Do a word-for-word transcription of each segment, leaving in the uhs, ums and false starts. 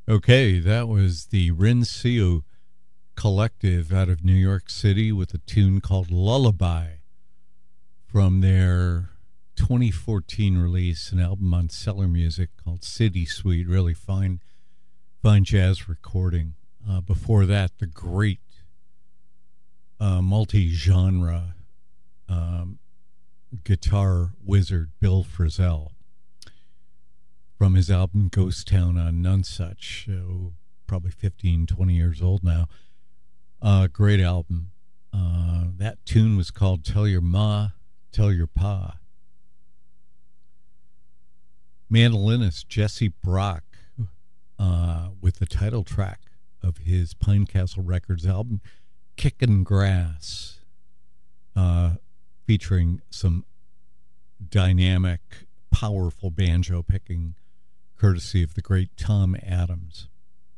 Okay, that was the Rincio Collective out of New York City with a tune called Lullaby from their twenty fourteen release, an album on Cellar Music called City Suite. Really fine, fine jazz recording. Uh, before that, the great uh, multi-genre um, guitar wizard Bill Frisell, from his album Ghost Town on Nonesuch, oh, probably fifteen, twenty years old now. Uh, great album. Uh, that tune was called Tell Your Ma, Tell Your Pa. Mandolinist Jesse Brock uh, with the title track of his Pine Castle Records album, Kickin' Grass, uh, featuring some dynamic, powerful banjo picking courtesy of the great Tom Adams.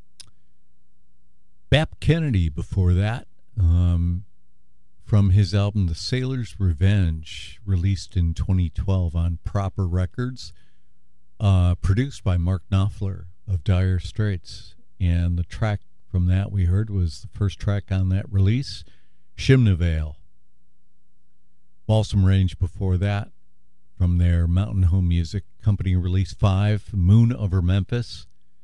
Bap Kennedy before that, um, from his album The Sailor's Revenge, released in twenty twelve on Proper Records, uh, produced by Mark Knopfler of Dire Straits. And the track from that we heard was the first track on that release, Shimnavale. Balsam Range before that, from their Mountain Home Music Company Release five, Moon Over Memphis.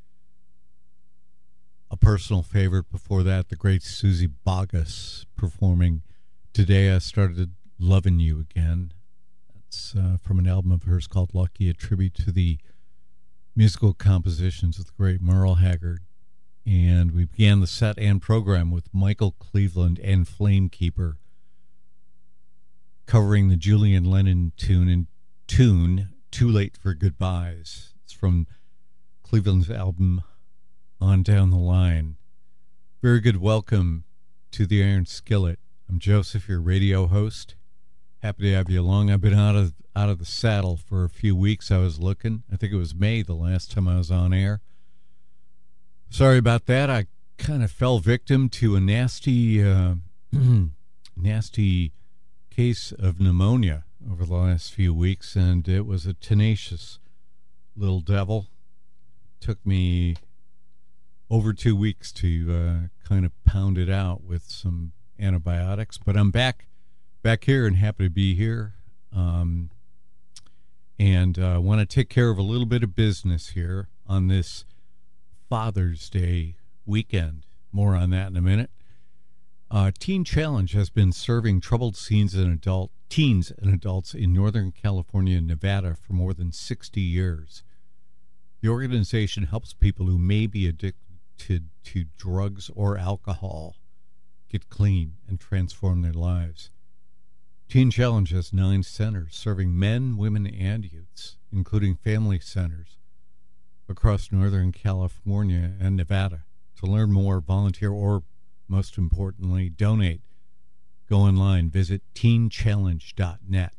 A personal favorite before that, the great Susie Boggess performing Today I Started Loving You Again. That's uh, from an album of hers called Lucky, a tribute to the musical compositions of the great Merle Haggard. And we began the set and program with Michael Cleveland and Flamekeeper covering the Julian Lennon tune in tune Too Late for Goodbyes. It's from Cleveland's album On Down the Line. Very good welcome to the Iron Skillet. I'm Joseph, your radio host. Happy to have you along. I've been out of out of the saddle for a few weeks. I was looking. I think it was May the last time I was on air. Sorry about that. I kind of fell victim to a nasty, uh, nasty case of pneumonia over the last few weeks, and it was a tenacious little devil. It took me over two weeks to uh, kind of pound it out with some antibiotics, but I'm back back here and happy to be here, um, and I uh, want to take care of a little bit of business here on this Father's Day weekend. More on that in a minute. Uh, Teen Challenge has been serving troubled teens and adult teens and adults in Northern California and Nevada for more than sixty years. The organization helps people who may be addicted to drugs or alcohol get clean and transform their lives. Teen Challenge has nine centers serving men, women, and youths, including family centers across Northern California and Nevada. To learn more, volunteer, or most importantly, donate, go online, visit teen challenge dot net.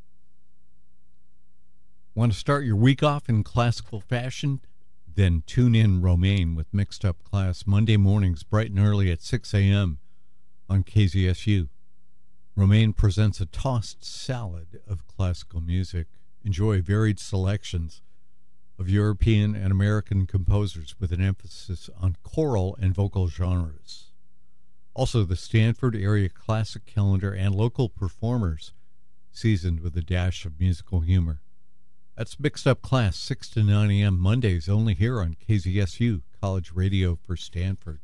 Want to start your week off in classical fashion? Then tune in Romaine with Mixed Up Class Monday mornings bright and early at six a.m. on K Z S U. Romaine presents a tossed salad of classical music. Enjoy varied selections of European and American composers with an emphasis on choral and vocal genres. Also, the Stanford area classic calendar and local performers, seasoned with a dash of musical humor. That's Mixed Up Class, six to nine a.m. Mondays, only here on K Z S U, College Radio for Stanford.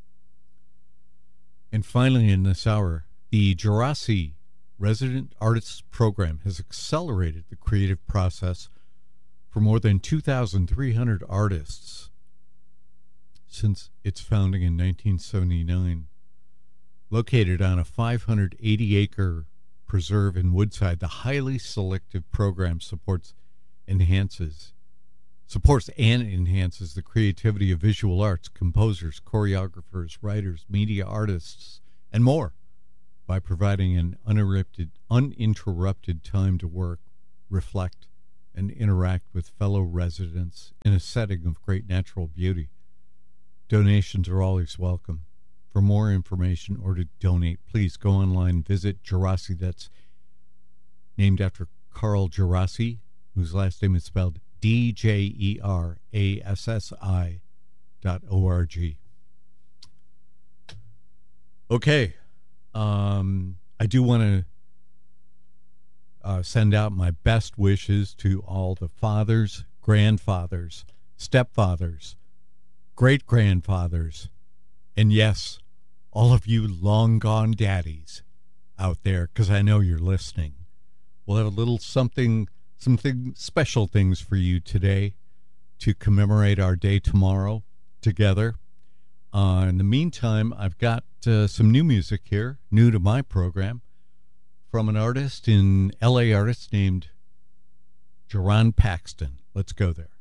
And finally in this hour, the Gerasi Resident Artists Program has accelerated the creative process for more than two thousand three hundred artists since its founding in nineteen seventy-nine. Located on a five hundred eighty acre preserve in Woodside, the highly selective program supports enhances supports and enhances the creativity of visual arts, composers, choreographers, writers, media artists, and more by providing an uninterrupted, uninterrupted time to work, reflect, and interact with fellow residents in a setting of great natural beauty. Donations are always welcome. For more information or to donate, please go online and visit Gerasi. That's named after Carl Gerasi, whose last name is spelled D J E R A S S I dot org. Okay. Um, I do want to uh, send out my best wishes to all the fathers, grandfathers, stepfathers, great-grandfathers, and yes, all of you long-gone daddies out there, because I know you're listening. We'll have a little something, something special things for you today to commemorate our day tomorrow together. Uh, in the meantime, I've got uh, some new music here, new to my program, from an artist in L A artist named Jerron Paxton. Let's go there.